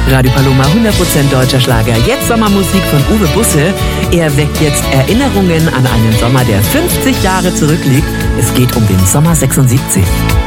Radio Paloma 100% deutscher Schlager. Jetzt Sommermusik von Uwe Busse. Er weckt jetzt Erinnerungen an einen Sommer, der 50 Jahre zurückliegt. Es geht um den Sommer 76.